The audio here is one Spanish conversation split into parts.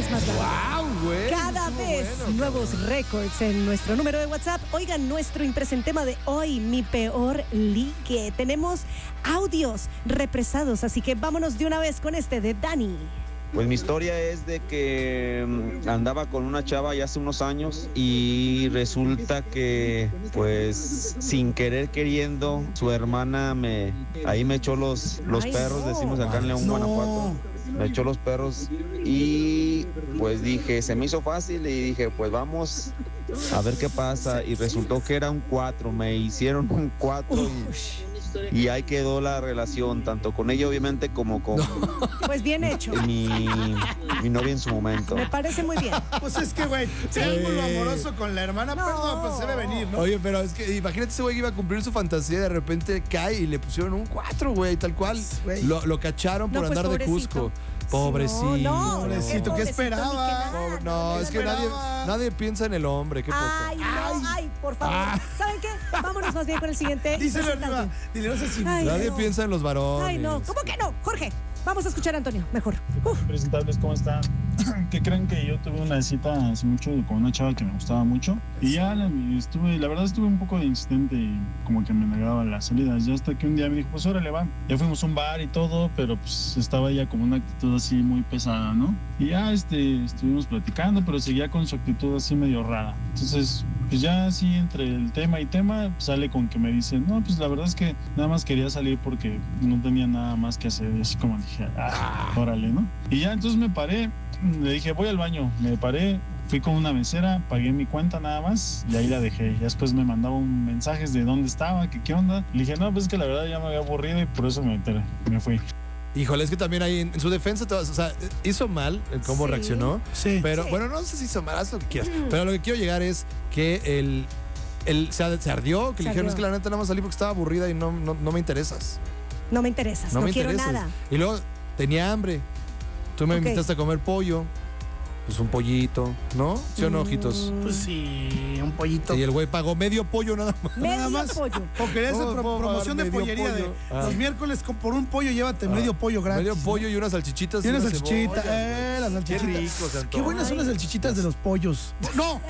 vez más grande. ¡Wow, güey! Cada vez nuevos récords en nuestro número de WhatsApp. Oigan, nuestro impresente tema de hoy, mi peor ligue. Tenemos audios represados, así que vámonos de una vez con este de Dani. Pues mi historia es de que andaba con una chava ya hace unos años y resulta que, pues, sin querer queriendo, su hermana ahí me echó los perros, decimos acá en León, Guanajuato. Me echó los perros y pues dije, se me hizo fácil y dije, pues vamos a ver qué pasa. Y resultó que era un 4, me hicieron un 4 y ahí quedó la relación, tanto con ella obviamente como con Pues bien hecho. mi novia en su momento. Me parece muy bien. Pues es que, güey, triángulo amoroso con la hermana, No. perdón, pues se debe venir, ¿no? Oye, pero es que imagínate ese güey que iba a cumplir su fantasía y de repente cae y le pusieron un 4, güey, tal cual. Güey. Lo cacharon por No, pues, andar de pobrecito. Cusco. Pobrecito. No, Pobrecito, ¿qué esperaba? No, es que nadie piensa en el hombre, qué poco. Ay, no, ay, por favor. ¿Saben qué? Vámonos más bien con el siguiente. Díselo presentante. arriba, dile, no sé si... Ay, Nadie no. piensa en los varones. Ay, no. ¿Cómo que no? Jorge, vamos a escuchar a Antonio, mejor. Presentables, ¿cómo están? ¿Qué creen? Que yo tuve una cita hace mucho con una chava que me gustaba mucho y ya la verdad estuve un poco de insistente y como que me negaba las salidas, ya hasta que un día me dijo, pues órale, va. Ya fuimos a un bar y todo, pero pues estaba ella como una actitud así muy pesada, ¿no? Y ya estuvimos platicando, pero seguía con su actitud así medio rara. Entonces, pues ya así entre el tema y tema, sale con que me dice, no, pues la verdad es que nada más quería salir porque no tenía nada más que hacer. Y así como dije, órale, ¿no? Y ya entonces me paré, le dije, voy al baño, me paré, fui con una mesera, pagué mi cuenta nada más y ahí la dejé. Y después me mandaba un mensajes de dónde estaba, que qué onda. Le dije, no, pues es que la verdad ya me había aburrido y por eso me fui. Híjole, es que también ahí en su defensa, o sea, hizo mal en cómo Sí. reaccionó. Sí. Pero Sí. bueno, no sé si hizo mal, haz lo que quieras. Pero lo que quiero llegar es que él se ardió, que Se le dijeron, ardió. es que la neta nada más salí porque estaba aburrida y no me interesas. No me interesas, no me quiero interesas. nada. Y luego tenía hambre. Tú me Ok. invitaste a comer pollo. Pues un pollito, ¿no? ¿Sí o no, ojitos? Pues sí, un pollito. Y el güey pagó medio pollo nada más. Nada Medio más. pollo. O querías hacer ¿Cómo puedo promoción de pagar medio pollería pollo? de los miércoles por un pollo llévate medio pollo gratis. Medio pollo y unas salchichitas. Y una una salchichita, cebolla, las Qué salchichitas. rico, se Qué antoja. buenas son las salchichitas de los pollos. ¡No!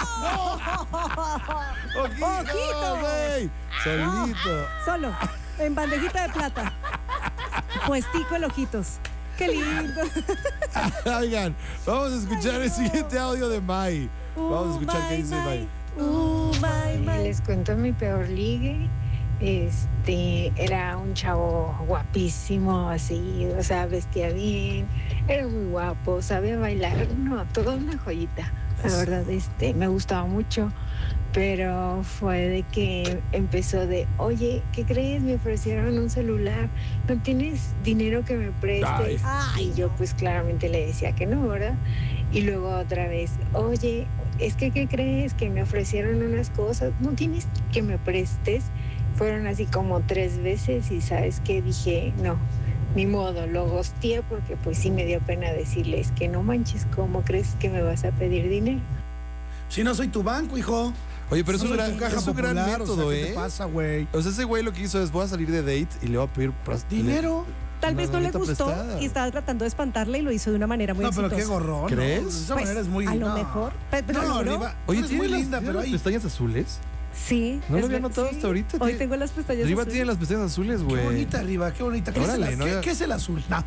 ¡Ojito, güey! Solito. Solo, en bandejita de plata. Puestico el ojitos. Qué lindo. Oigan, vamos a escuchar el siguiente audio de Mai. Vamos a escuchar qué dice Mai. Mai. Les cuento mi peor ligue. Era un chavo guapísimo, así, o sea, vestía bien, era muy guapo, sabía bailar, no, toda una joyita. La verdad, me gustaba mucho, pero fue de que empezó de, oye, ¿qué crees? Me ofrecieron un celular, ¿no tienes dinero que me prestes? Ay. Y yo pues claramente le decía que no, ¿verdad? Y luego otra vez, oye, es que ¿qué crees? Que me ofrecieron unas cosas, ¿no tienes que me prestes? Fueron así como 3 veces y ¿sabes qué? Dije, no, ni modo, lo ghosteé porque pues sí me dio pena decirles que no manches, ¿cómo crees que me vas a pedir dinero? Si no soy tu banco, hijo. Oye, pero es No un soy gran, tu caja es un gran popular, método, o sea, ¿qué ¿eh? te pasa, güey? O sea, ese güey lo que hizo es, voy a salir de date y le voy a pedir ¿Dinero? Tal vez no le lanita gustó prestada. y estaba tratando de espantarle y lo hizo de una manera muy No, pero exitosa. qué gorrón. ¿Crees? ¿No? De esa Pues, manera es muy... a lo no. mejor. Pero No, logró. Riva, Oye, es muy linda, pero ¿tiene ahí... las pestañas azules? Sí. No lo es había ver- notado sí. hasta ahorita. Hoy tengo las pestañas Riva azules. tiene las pestañas azules, Qué güey. bonita, Riva, qué bonita. ¿Qué, Órale, es, el, no ¿qué, había- qué es el azul? No.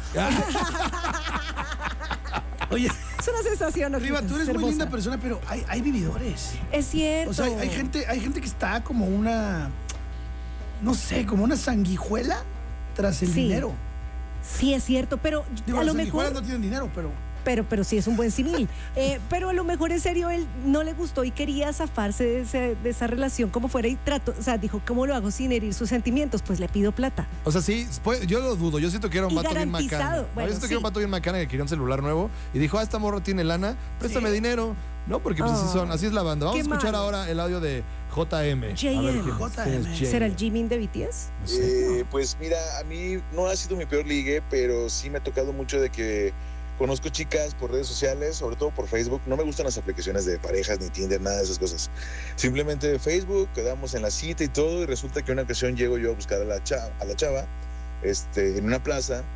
Oye, Es una sensación. Riva, ojitos, tú eres muy hermosa. linda persona, pero hay vividores. Es cierto. O sea, hay gente que está como una... No sé, como una sanguijuela tras el Sí. dinero. Sí, es cierto, pero Digo, a las lo sanguijuelas mejor... no tienen dinero, pero... Pero sí es un buen símil. Pero a lo mejor en serio él no le gustó y quería zafarse de esa relación como fuera y trató, o sea, dijo, ¿cómo lo hago sin herir sus sentimientos? Pues le pido plata. O sea, sí, yo lo dudo. Yo siento que era un Y vato bien garantizado. macana. Bueno, yo siento que sí. era un vato bien macana que quería un celular nuevo y dijo, esta morra tiene lana, préstame Sí. dinero. No, porque pues Oh. así es la banda. Vamos a Qué escuchar malo. ahora el audio de JM. JM. A ver quién es JM. ¿Será el Jimin de BTS? No sé. Pues mira, a mí no ha sido mi peor ligue, pero sí me ha tocado mucho de que conozco chicas por redes sociales, sobre todo por Facebook. No me gustan las aplicaciones de parejas ni Tinder, nada de esas cosas. Simplemente de Facebook, quedamos en la cita y todo, y resulta que una ocasión llego yo a buscar a la chava en una plaza.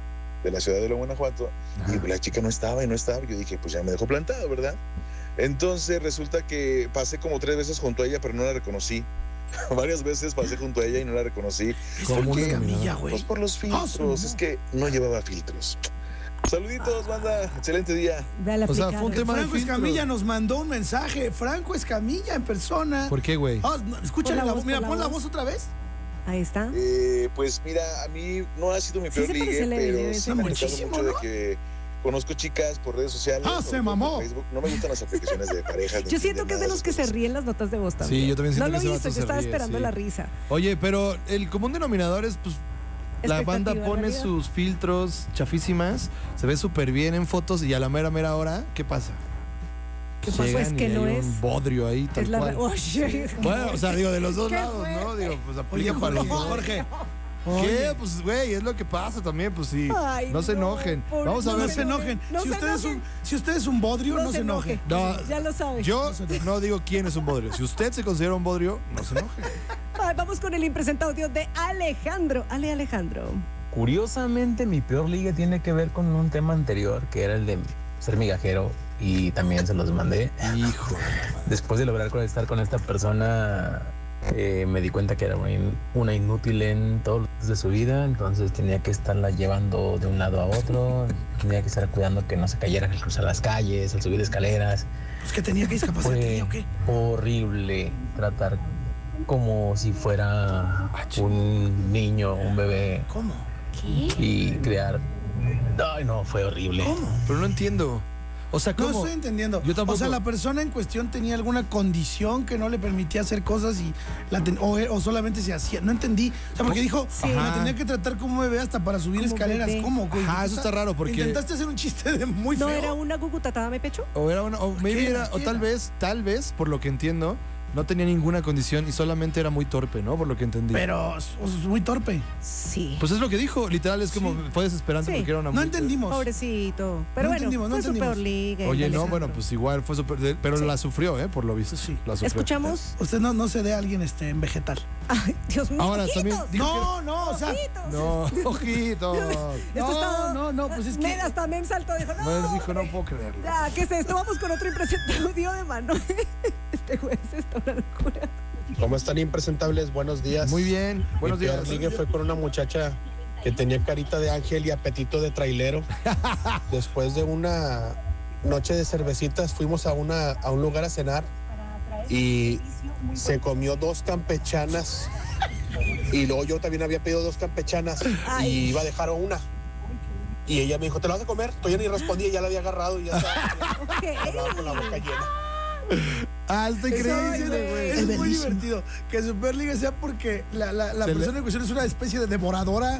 de la ciudad de León, Guanajuato, y la chica no estaba. Yo dije, pues ya me dejó plantado, ¿verdad? Entonces resulta que pasé como 3 veces junto a ella, pero no la reconocí. Varias veces pasé junto a ella y no la reconocí. ¿Cómo ¿Por qué? güey? Pues por los filtros, es que no llevaba filtros. Saluditos, banda, excelente día. Ve la O sea, aplicada. fue un tema de Franco filtros. Escamilla nos mandó un mensaje. Franco Escamilla en persona. ¿Por qué, güey? Escúchale Pon la la voz, voz. Mira, pon la pon la voz. voz otra vez. Ahí está. Pues mira, a mí no ha sido mi Sí peor se parece ligue, el de pero video, sí sí, me ha gustado muchísimo, mucho ¿no? de que conozco chicas por redes sociales. ¡Ah, sobre se todo por mamó! Facebook. No me gustan las aplicaciones de parejas. ni Yo siento Tinder, que es de nada los que se esas ríen las notas de voz también. Sí, yo también siento no que ese lo vato hizo, se yo estaba ríe, esperando sí. la risa. Oye, pero el común denominador es, pues, la banda Expectativa, pone realidad. sus filtros chafísimas, se ve súper bien en fotos y a la mera hora, ¿qué pasa? ¿Qué pasa? Llegan Pues y que no hay es. un bodrio ahí, tal Es la cual. Oye, Bueno, o sea, digo, de los dos Qué lados, ¿no? fuerte. Digo, pues Oye, aplica para los dos. Jorge. ¿Qué? Pues, güey, es lo que pasa también, pues sí. Ay, no se no, enojen. pobre- Vamos a No ver. se enojen. No si, se usted enojen. si usted es un bodrio, no se enoje. No, Ya lo sabes. yo no digo quién es un bodrio. Si usted se considera un bodrio, no se enoje. Ay, vamos con el impresentado audio de Alejandro. Alejandro. Curiosamente, mi peor ligue tiene que ver con un tema anterior, que era el de ser migajero, y también se los mandé. Hijo. Después de lograr conectar con esta persona, me di cuenta que era una inútil en todos los días de su vida, entonces tenía que estarla llevando de un lado a otro, tenía que estar cuidando que no se cayera al cruzar las calles, al subir escaleras. Es que tenía que discapacidad. Fue ¿Tenía o qué? horrible tratar como si fuera un niño, un bebé, ¿Cómo? y crear... Ay, no, fue horrible. ¿Cómo? Pero no entiendo. O sea, No ¿cómo? estoy entendiendo. Yo tampoco. O sea, la persona en cuestión tenía alguna condición que no le permitía hacer cosas y o solamente se hacía. No entendí. O sea, porque dijo, Sí. la Ajá. tenía que tratar como bebé hasta para subir Como escaleras. bebé. ¿Cómo, güey? Ajá, eso está raro porque... Intentaste hacer un chiste de muy ¿No feo. era una gucutatada me pecho? O era una, o maybe ¿Qué era, era? o ¿Qué tal era? vez, por lo que entiendo, no tenía ninguna condición y solamente era muy torpe, ¿no? Por lo que entendí. Pero es muy torpe. Sí. Pues es lo que dijo, literal, es como fue desesperante Sí. porque era una No muy- entendimos. Pobrecito. Pero No bueno, entendimos, no fue su entendimos. peor ligue. Oye, no, Alejandro. bueno, pues igual fue súper... Pero Sí. la sufrió, ¿eh? Por lo visto. Sí. La sufrió. Escuchamos. Usted no se dé a alguien en vegetal. Ay, Dios mío. Ahora ojitos. también dijo No, o sea. Ojitos. No, ojitos. Esto está- No, pues es que. Ned hasta Mem saltó, dijo, no. Pues dijo, no hombre. puedo creerlo. Ya, ¿qué es esto? Vamos con otro impresentado audio de Manuel. Este juez está una locura. ¿Cómo están impresentables? Buenos días. Muy bien, buenos Mi peor días. ligue fue con una muchacha que tenía carita de ángel y apetito de trailero. Después de una noche de cervecitas fuimos a un lugar a cenar y se comió 2 campechanas y luego yo también había pedido 2 campechanas Ay. y iba a dejar una. Y ella me dijo, ¿te la vas a comer? Todavía ni respondí, ya la había agarrado y ya estaba. Hablaba con la boca llena. Ah, está increíble, güey. Es muy divertido que su peor ligue sea porque la persona en cuestión es una especie de devoradora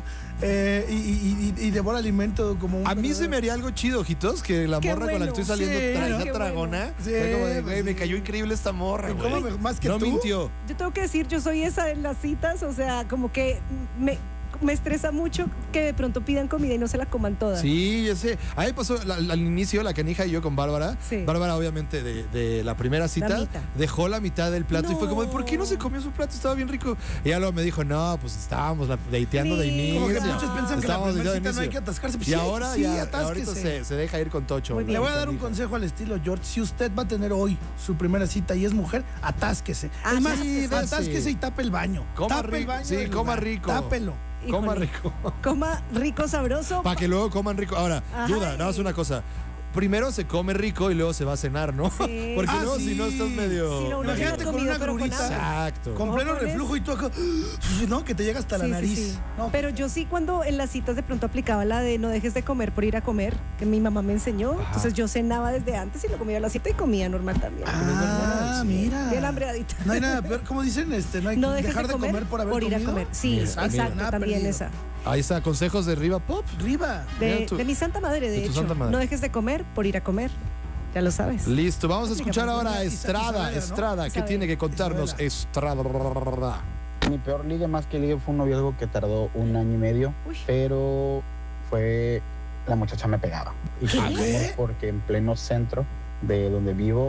y devora alimento como un A mí se verdadero- me haría algo chido, ojitos, que la Qué morra con la que bueno. estoy saliendo Sí, trae ¿no? esa Qué tragona. bueno. Sí, Fue como de, güey, me sí. cayó increíble esta morra, güey. ¿Cómo más que no tú? mintió. Yo tengo que decir, yo soy esa en las citas, o sea, como que me estresa mucho que de pronto pidan comida y no se la coman toda. Sí, ya sé. Ahí pasó al inicio la canija y yo con Bárbara. Sí. Bárbara, obviamente, de la primera cita, mitad. dejó la mitad del plato y fue como, ¿por qué no se comió su plato? Estaba bien rico. Y ya luego me dijo, no, pues estábamos dateando de Sí. inicio. Como que No. muchos piensan que la Estábamos primera dateando cita no hay de que inicio. atascarse. Pues Y sí, ahora sí, ya, atásquese. ahorita se deja ir con Tocho. Muy la bien. Le voy a dar un canija. consejo al estilo George. Si usted va a tener hoy su primera cita y es mujer, atásquese. Ah, Es más, sí, atásquese sí. y tape el baño. Coma Tape el rico, baño sí, del coma lugar. rico. Tápelo. Coma Híjole. rico. Coma rico, sabroso. Para que luego coman rico. Ahora, Ajá. duda, nada más una cosa. Primero se come rico y luego se va a cenar, ¿no? Sí. Porque Ah, luego sí. si no estás medio... Sí, no, uno Imagínate llega con comido, una pero con grurita. hambre. Exacto. Con pleno Ojones. reflujo y tú acá, ¿no? Que te llega hasta la Sí, sí, nariz. sí. No, Pero yo sí cuando en las citas de pronto aplicaba la de no dejes de comer por ir a comer, que mi mamá me enseñó. Entonces yo cenaba desde antes y lo comía a la cita y comía normal también. Ah, mira. Bien hambreadita. No hay nada peor. ¿Cómo dicen? No hay No que dejes dejar de comer, por haber ir a comido. comer. Sí, Mira, exacto, nada también perdido. esa. Ahí está, consejos de Riva Pop. Riva. Mira tú. De mi santa madre, de De tu hecho. santa madre. No dejes de comer por ir a comer. Ya lo sabes. Listo, vamos a escuchar ahora a Isabela, Estrada. ¿no? Estrada, ¿qué Isabela. tiene que contarnos Estrada? Mi peor ligue más que ligue fue un noviazgo que tardó 1 año y medio, Uy. pero fue la muchacha me pegaba. Y ¿Qué? terminamos porque en pleno centro de donde vivo,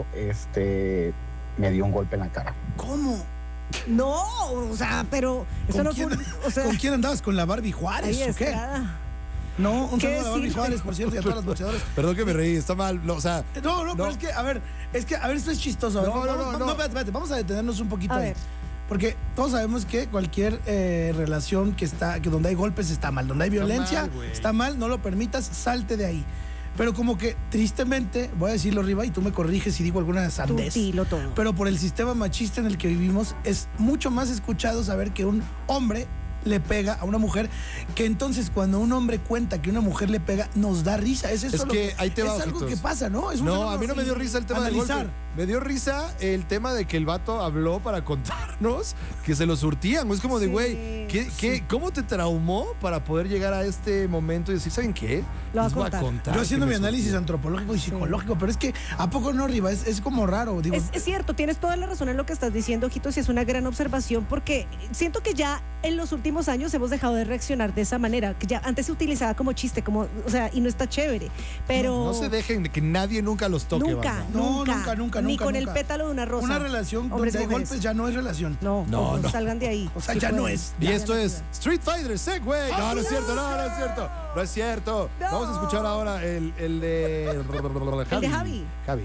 me dio un golpe en la cara. ¿Cómo? No, o sea, pero eso ¿Con no fue quién, un- o sea, ¿Con quién andabas? ¿Con la Barbie Juárez ahí o qué? Estrada. No, un ¿Qué saludo a Barbie decirte? Juárez, por cierto, y a todas las boxeadoras. Perdón que me reí, está mal. No, o sea, No, pero es que, a ver, esto es chistoso. No. Espérate, vamos a detenernos un poquito A ahí. ver. Porque todos sabemos que cualquier relación que donde hay golpes está mal, donde hay violencia mal, güey. está mal, no lo permitas, salte de ahí. Pero como que tristemente, voy a decirlo arriba y tú me corriges si digo alguna Tú sandez. dilo todo. Pero por el sistema machista en el que vivimos, es mucho más escuchado saber que un hombre le pega a una mujer, que entonces cuando un hombre cuenta que una mujer le pega, nos da risa. Es que ahí te va, es algo ojitos. que pasa, ¿no? Es un no, fenómeno a mí no me dio risa el tema del analizar. golpe. Me dio risa el tema de que el vato habló para contarnos que se lo surtían. Es como de, Sí, güey, ¿cómo te traumó para poder llegar a este momento y decir, ¿saben qué? Lo vas Les a voy contar. Yo haciendo que mi me análisis surtían. antropológico y psicológico, pero es que ¿a poco no, Riva? Es como raro, digo. Es cierto, tienes toda la razón en lo que estás diciendo, Ojitos, y es una gran observación porque siento que ya en los últimos años hemos dejado de reaccionar de esa manera, que ya antes se utilizaba como chiste, o sea, y no está chévere, pero No se dejen de que nadie nunca los toque, nunca, banda. No, nunca, nunca, ni nunca, con el nunca. pétalo de una rosa. Una relación Hombres donde y hay mujeres. golpes ya no es relación. No, No. salgan de ahí. O sea, Sí ya pueden. no es. Y Ya esto no es ayuda. Street Fighter Segway. No, no es cierto, no es cierto. No es cierto. No. Vamos a escuchar ahora el de Javi. Javi.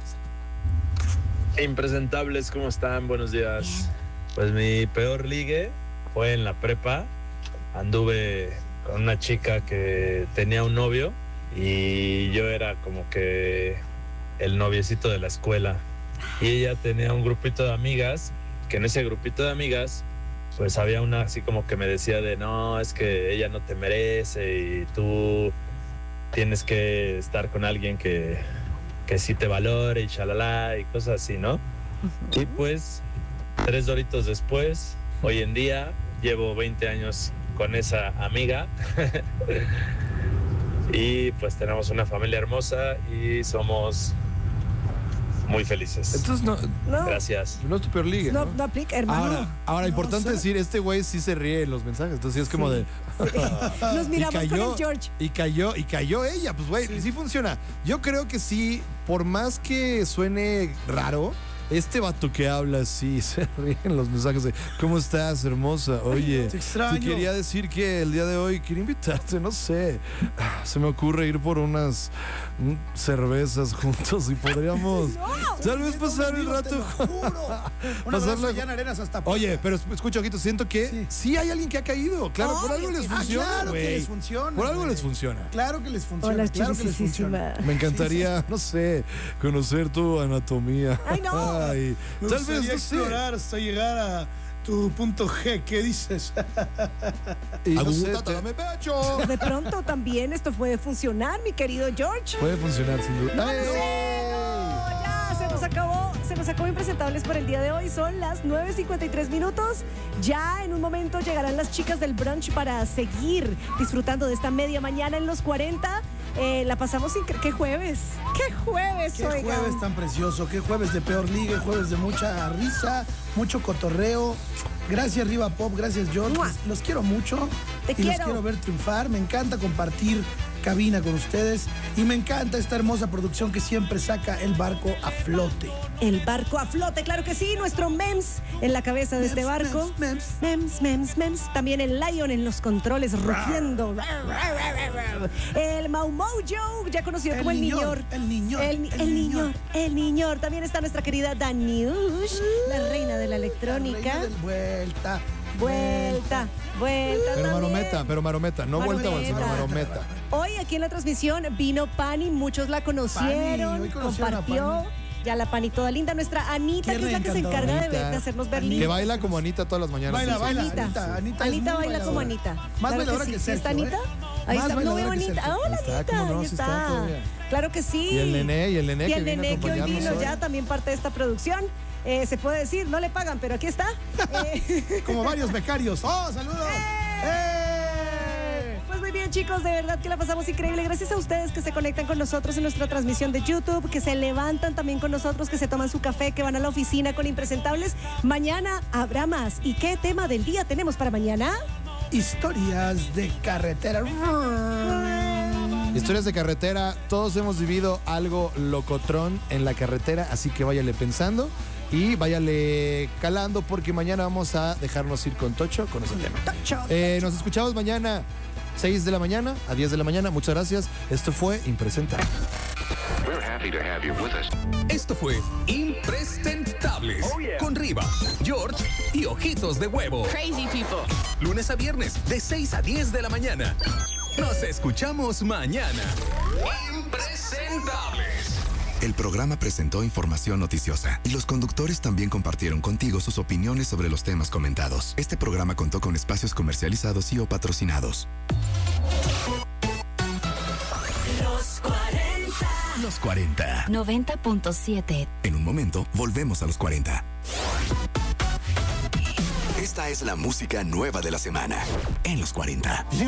Impresentables, ¿cómo están? Buenos días. Pues mi peor ligue fue en la prepa. Anduve con una chica que tenía un novio y yo era como que el noviecito de la escuela. Y ella tenía un grupito de amigas, que en ese grupito de amigas pues había una así como que me decía de no, es que ella no te merece y tú tienes que estar con alguien que sí te valore y chalala y cosas así, ¿no? Y pues 3 doritos después, hoy en día llevo 20 años con esa amiga y pues tenemos una familia hermosa y somos muy felices. Entonces no Gracias. es tu peor ligue, No, ¿no? no aplica, hermano. Ahora importante decir, este güey sí se ríe en los mensajes. Entonces sí es como de... Nos miramos con el George. Y cayó ella, pues güey, sí funciona. Yo creo que sí, por más que suene raro, este vato que habla así, se ríe en los mensajes de ¿cómo estás, hermosa? Oye, Te extraño. te quería decir que el día de hoy quería invitarte, no sé. Se me ocurre ir por unas cervezas juntos y podríamos tal vez pasar el rato. Un abrazo Pasarla- allá en Arenas hasta Oye, pero escucha, ojito, siento que sí hay alguien que ha caído. Claro, por algo les funciona, claro que güey. les funciona. Por algo güey. les funciona. Claro que les funciona. Hola, claro que les funciona. chiquisísima. Me encantaría, no sé, conocer tu anatomía. ¡Ay, no! Ay, Me tal gustaría vez, no sé. explorar hasta llegar a tu punto G. ¿Qué dices? Y no sé, Agúntate, dame pecho. De pronto también esto puede funcionar, mi querido George. Puede funcionar sin duda. No, ¡Ay! no sé, no, ya se nos acabó Impresentables por el día de hoy. Son las 9:53 minutos. Ya en un momento llegarán las chicas del brunch para seguir disfrutando de esta media mañana en los 40. La pasamos increíble. ¡Qué jueves! ¡Qué jueves, Qué oigan! jueves tan precioso, qué jueves de peor liga, jueves de mucha risa, mucho cotorreo. Gracias, Riva Pop, gracias, George. ¡Mua! Los quiero mucho Te y quiero. los quiero ver triunfar. Me encanta compartir cabina con ustedes y me encanta esta hermosa producción que siempre saca el barco a flote. El barco a flote, claro que sí. Nuestro Mems en la cabeza de este barco. Mems. También el Lion en los controles, rugiendo. El Mau Mojo, ya conocido como el Niñor. El niñor. El Niñor. También está nuestra querida Daniush, la reina de la electrónica. Vuelta. Pero marometa, no vuelta, sino marometa. Hoy aquí en la transmisión vino Pani, muchos la conocieron, Pani, hoy conocieron a compartió. Pani. Ya la Pani toda linda, nuestra Anita, que es la que se encarga de hacernos ver Que linda. baila como Anita todas las mañanas. Baila, Sí, baila, sí, sí. Anita es Anita muy baila como bailadora. Anita. Más Claro bailadora sí. que ¿Sí Sergio, está Anita? ¿eh? Ahí Más está, no veo bailadora que Anita. Sergio. Hola, Ahí está, Anita, ¿cómo no? ahí Sí está está. todavía. Claro que sí. Y el nené Y el que viene a nené que hoy acompañarnos vino hoy. ya también parte de esta producción. Se puede decir, no le pagan, pero aquí está. Como varios becarios. ¡Oh, saludos! Pues muy bien, chicos, de verdad que la pasamos increíble. Gracias a ustedes que se conectan con nosotros en nuestra transmisión de YouTube, que se levantan también con nosotros, que se toman su café, que van a la oficina con Impresentables. Mañana habrá más. ¿Y qué tema del día tenemos para mañana? Historias de carretera. Historias de carretera, todos hemos vivido algo locotrón en la carretera, así que váyale pensando y váyale calando porque mañana vamos a dejarnos ir con Tocho con ese tema. Tocho. Nos escuchamos mañana. 6 de la mañana a 10 de la mañana. Muchas gracias. Esto fue Impresentable. Esto fue Impresentables con Riva, George y Ojitos de Huevo. Crazy people. Lunes a viernes de 6 a 10 de la mañana. Nos escuchamos mañana. Impresentables. El programa presentó información noticiosa y los conductores también compartieron contigo sus opiniones sobre los temas comentados. Este programa contó con espacios comercializados y o patrocinados. Los 40. Los 40. 90.7. En un momento, volvemos a los 40. Esta es la música nueva de la semana. En los 40.